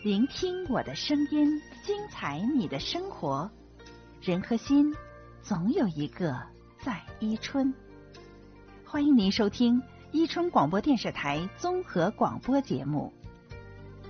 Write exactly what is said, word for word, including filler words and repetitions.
聆听我的声音，精彩你的生活。人和心，总有一个在伊春。欢迎您收听伊春广播电视台综合广播节目。